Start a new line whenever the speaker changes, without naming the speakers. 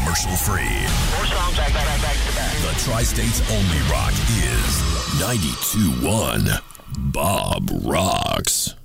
commercial-free.
4 songs back to back.
The Tri-State's only rock is 92.1 Bob Rocks.